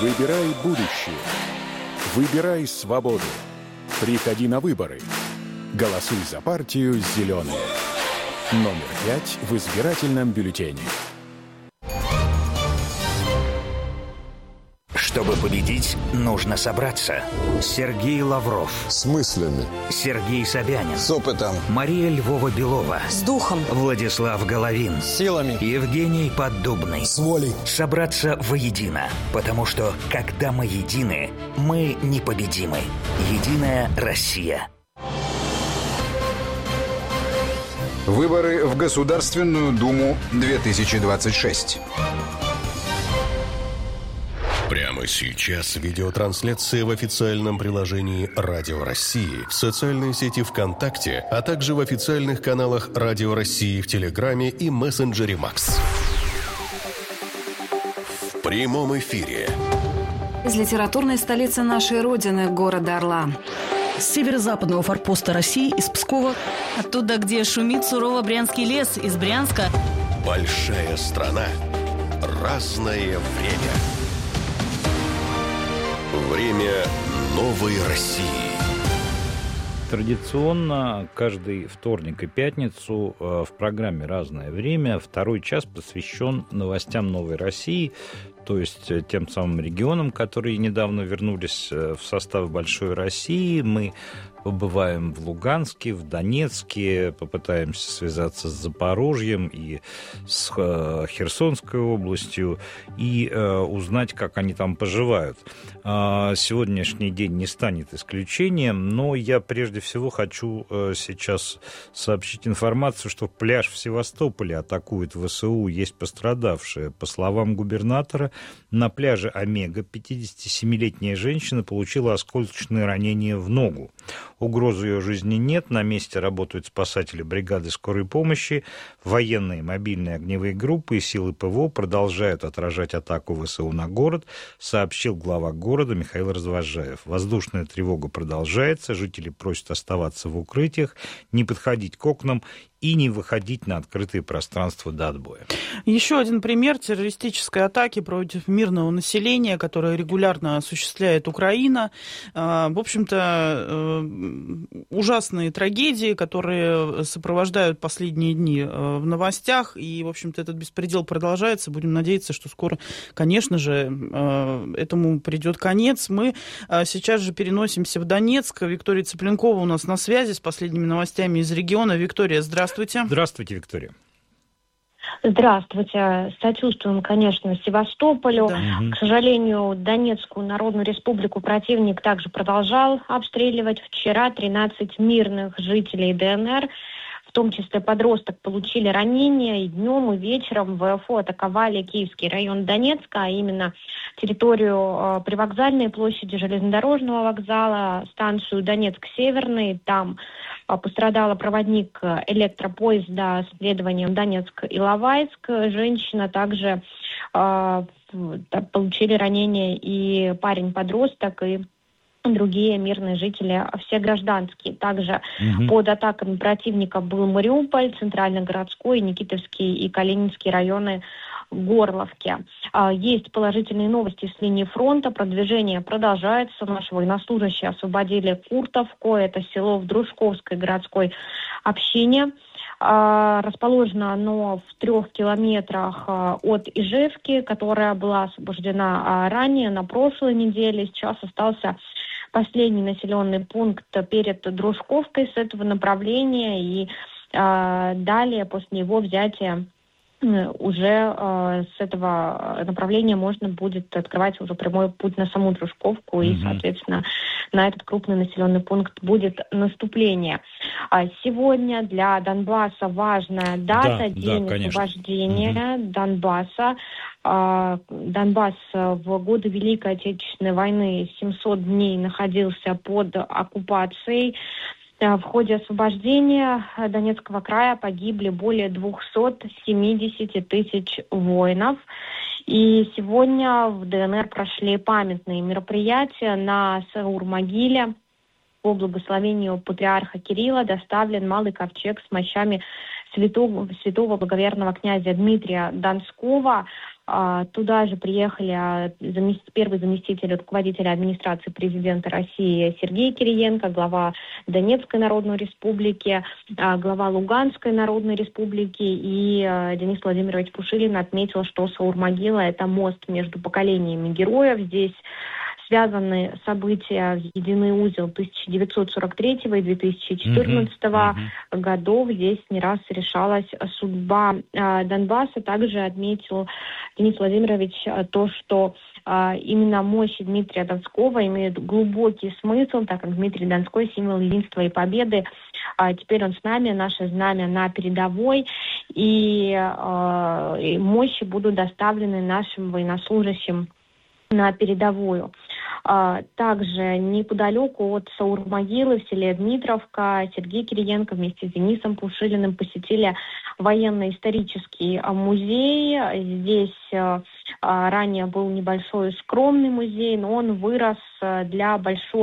Выбирай будущее. Выбирай свободу. Приходи на выборы. Голосуй за партию «Зеленые». Номер 5 в избирательном бюллетене. Чтобы победить, нужно собраться. Сергей Лавров. С мыслями. Сергей Собянин. С опытом. Мария Львова-Белова. С духом. Владислав Головин. С силами. Евгений Поддубный. С волей. Собраться воедино. Потому что, когда мы едины, мы непобедимы. Единая Россия. Выборы в Государственную Думу 2026. Прямо сейчас видеотрансляция в официальном приложении «Радио России», в социальной сети ВКонтакте, а также в официальных каналах «Радио России» в Телеграме и мессенджере «Макс». В прямом эфире. Из литературной столицы нашей Родины, города Орла. С северо-западного форпоста России, из Пскова. Оттуда, где шумит сурово Брянский лес, из Брянска. Большая страна. Разное время. Время новой России. Традиционно каждый вторник и пятницу в программе «Разное время» второй час посвящен новостям новой России, то есть тем самым регионам, которые недавно вернулись в состав Большой России. Мы побываем в Луганске, в Донецке, попытаемся связаться с Запорожьем и с Херсонской областью и узнать, как они там поживают. Сегодняшний день не станет исключением, но я прежде всего хочу сейчас сообщить информацию, что пляж в Севастополе атакует ВСУ, есть пострадавшие. По словам губернатора, на пляже Омега 57-летняя женщина получила осколочное ранение в ногу. Угрозы ее жизни нет. На месте работают спасатели бригады скорой помощи. Военные мобильные огневые группы и силы ПВО продолжают отражать атаку ВСУ на город, сообщил глава города Михаил Развозжаев. Воздушная тревога продолжается. Жители просят оставаться в укрытиях, не подходить к окнам и не выходить на открытые пространства до отбоя. Еще один пример террористической атаки против мирного населения, которое регулярно осуществляет Украина. В общем-то, ужасные трагедии, которые сопровождают последние дни в новостях. И, в общем-то, этот беспредел продолжается. Будем надеяться, что скоро, конечно же, этому придет конец. Мы сейчас же переносимся в Донецк. Виктория Цыпленкова у нас на связи с последними новостями из региона. Виктория, здравствуйте. Здравствуйте, Виктория. Здравствуйте. Сочувствуем, конечно, Севастополю. Да. К сожалению, Донецкую Народную Республику противник также продолжал обстреливать. Вчера 13 мирных жителей ДНР, в том числе подросток, получили ранения. И днем, и вечером ВФО атаковали Киевский район Донецка, а именно территорию Привокзальной площади, железнодорожного вокзала, станцию Донецк-Северный. Там пострадала проводник электропоезда с следованием Донецк-Иловайск. Женщина также получили ранения и парень-подросток, и другие мирные жители, все гражданские. Также под атаками противника был Мариуполь, Центральногородской, Никитовский и Калининский районы Горловки. Есть положительные новости с линии фронта. Продвижение продолжается. Наши военнослужащие освободили Куртовку. Это село в Дружковской городской общине. Расположено оно в 3 километрах от Ижевки, которая была освобождена ранее, на прошлой неделе. Сейчас остался последний населенный пункт перед Дружковкой с этого направления. И далее, после его взятия, уже с этого направления можно будет открывать уже прямой путь на саму Дружковку, и, соответственно, на этот крупный населенный пункт будет наступление. Сегодня для Донбасса важная дата, день освобождения Донбасса. Донбасс в годы Великой Отечественной войны 700 дней находился под оккупацией. В ходе освобождения Донецкого края погибли более 270 тысяч воинов. И сегодня в ДНР прошли памятные мероприятия. На Саур-могиле по благословению патриарха Кирилла доставлен малый ковчег с мощами святого благоверного князя Дмитрия Донского. Туда же приехали первый заместитель руководителя администрации президента России Сергей Кириенко, глава Донецкой Народной Республики, глава Луганской Народной Республики, и Денис Владимирович Пушилин отметил, что Саур-могила – это мост между поколениями героев. Здесь связаны события в единый узел 1943 и 2014 годов. Здесь не раз решалась судьба Донбасса. Также отметил Денис Владимирович то, что именно мощи Дмитрия Донского имеют глубокий смысл, так как Дмитрий Донской – символ единства и победы. Теперь он с нами, наше знамя на передовой, и мощи будут доставлены нашим военнослужащим на передовую. Также неподалеку от Саур-могилы в селе Дмитровка Сергей Кириенко вместе с Денисом Пушилиным посетили военно-исторический музей. Здесь ранее был небольшой скромный музей, но он вырос до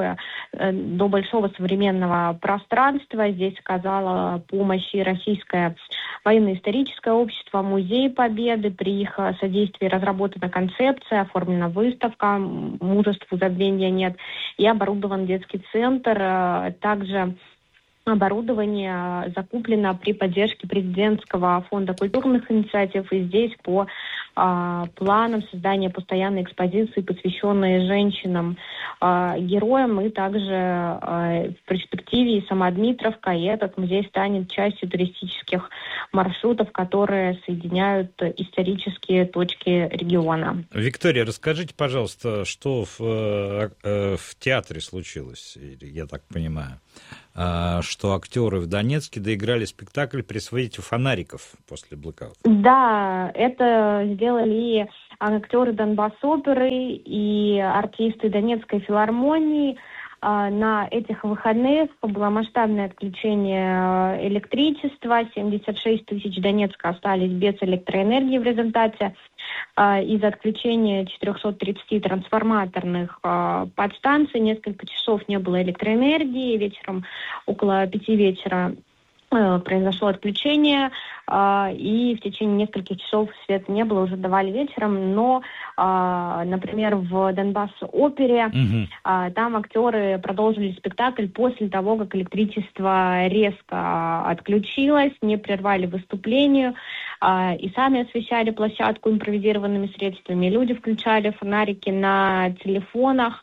большого современного пространства. Здесь оказало помощь и Российское военно-историческое общество, Музей Победы. При их содействии разработана концепция, оформлена выставка «Мужеству забвения нет» и оборудован детский центр. Также оборудование закуплено при поддержке президентского фонда культурных инициатив. И здесь по планам создания постоянной экспозиции, посвященной женщинам-героям. И также в перспективе и сама Дмитровка, и этот музей станет частью туристических маршрутов, которые соединяют исторические точки региона. Виктория, расскажите, пожалуйста, что в театре случилось, я так понимаю, что актеры в Донецке доиграли спектакль «При свете фонариков» после блэкаута. Да, это сделали и актеры Донбасс-оперы, и артисты Донецкой филармонии. На этих выходных было масштабное отключение электричества. 76 тысяч Донецка остались без электроэнергии в результате из-за отключения 430 трансформаторных подстанций. Несколько часов не было электроэнергии. Вечером, около 5 вечера, произошло отключение, и в течение нескольких часов света не было, уже давали вечером, но, например, в Донбасс-опере там актеры продолжили спектакль после того, как электричество резко отключилось, не прервали выступление, и сами освещали площадку импровизированными средствами. Люди включали фонарики на телефонах,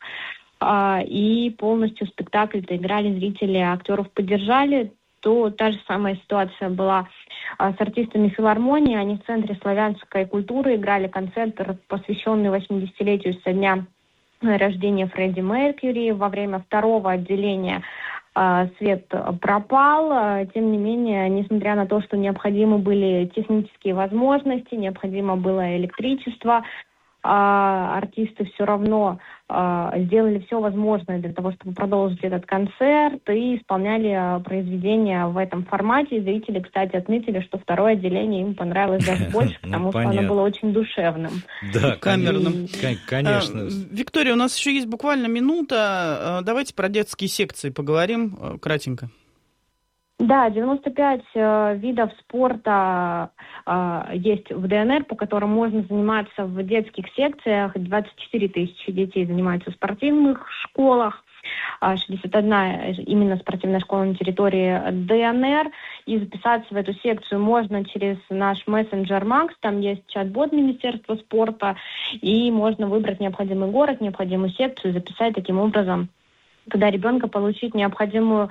и полностью спектакль доиграли зрители, актеров поддержали. То та же самая ситуация была с артистами филармонии. Они в Центре славянской культуры играли концерт, посвященный 80-летию со дня рождения Фредди Меркьюри. Во время второго отделения свет пропал. Тем не менее, несмотря на то, что необходимы были технические возможности, необходимо было электричество, артисты все равно сделали все возможное для того, чтобы продолжить этот концерт, и исполняли произведения в этом формате. И зрители, кстати, отметили, что второе отделение им понравилось даже больше, потому что оно было очень душевным. Да, камерным. Конечно. Виктория, у нас еще есть буквально минута. Давайте про детские секции поговорим кратенько. Да, 95 видов спорта есть в ДНР, по которым можно заниматься в детских секциях. 24 тысячи детей занимаются в спортивных школах. 61 именно спортивная школа на территории ДНР. И записаться в эту секцию можно через наш мессенджер Макс. Там есть чат-бот Министерства спорта. И можно выбрать необходимый город, необходимую секцию, записать таким образом, когда ребенка получить необходимую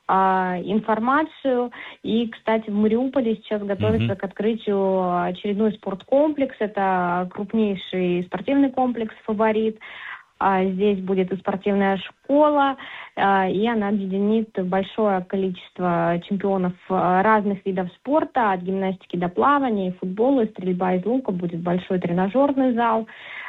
информацию. И, кстати, в Мариуполе сейчас готовится к открытию очередной спорткомплекс. Это крупнейший спортивный комплекс «Фаворит». Здесь будет и спортивная школа, и она объединит большое количество чемпионов разных видов спорта, от гимнастики до плавания, и футбола, и стрельба из лука. Будет большой тренажерный зал,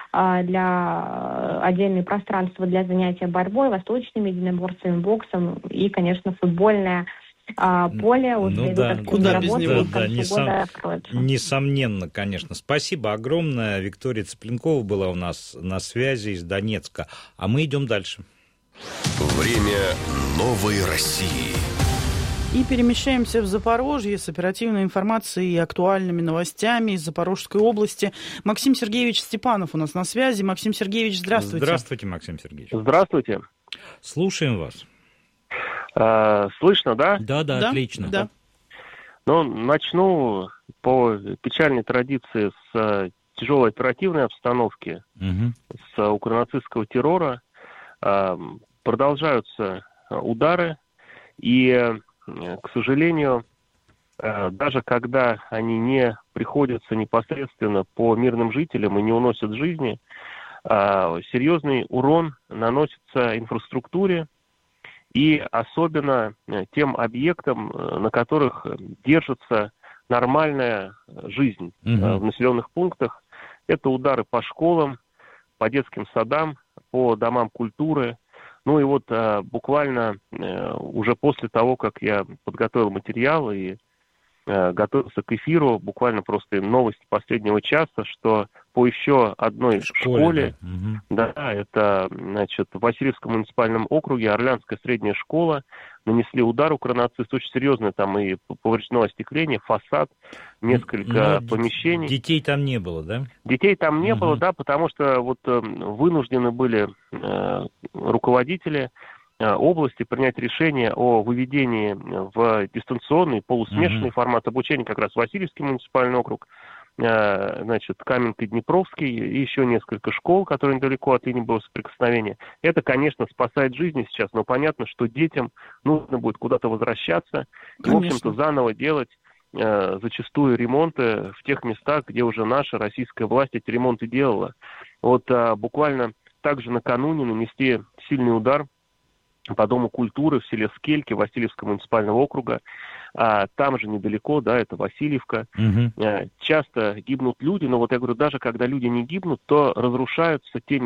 для отдельное пространство для занятия борьбой, восточными единоборствами, боксом и, конечно, футбольное поле уже куда без него, несомненно, конечно. Спасибо огромное. Виктория Цыпленкова была у нас на связи из Донецка. А мы идем дальше. Время новой России. И перемещаемся в Запорожье с оперативной информацией и актуальными новостями из Запорожской области. Максим Сергеевич Степанов у нас на связи. Максим Сергеевич, здравствуйте. Здравствуйте, Максим Сергеевич. Здравствуйте. Слушаем вас. Слышно, да? Да, отлично. Да. Ну, начну по печальной традиции с тяжелой оперативной обстановки, с укронацистского террора. Продолжаются удары, и, к сожалению, даже когда они не приходятся непосредственно по мирным жителям и не уносят жизни, серьезный урон наносится инфраструктуре и особенно тем объектам, на которых держится нормальная жизнь в населенных пунктах. Это удары по школам, по детским садам, по домам культуры. Ну и вот буквально уже после того, как я подготовил материал и готовился к эфиру, буквально просто новость последнего часа, что по еще одной школе, да, это, значит, в Васильевском муниципальном округе, Орлянская средняя школа, нанесли удар укронацисты, очень серьезно, там и повреждено остекление, фасад, несколько помещений. Детей там не было, да? Детей там не было, да, потому что вот вынуждены были руководители области принять решение о выведении в дистанционный полусмешанный формат обучения, как раз Васильевский муниципальный округ, значит, Каменка-Днепровский и еще несколько школ, которые недалеко от линии боевого соприкосновения. Это, конечно, спасает жизни сейчас, но понятно, что детям нужно будет куда-то возвращаться и, в общем-то, заново делать зачастую ремонты в тех местах, где уже наша российская власть эти ремонты делала. Вот буквально также накануне нанесли сильный удар по Дому культуры в селе Скельки Васильевского муниципального округа. Там же недалеко, да, это Васильевка. Часто гибнут люди, но вот я говорю, даже когда люди не гибнут, то разрушаются те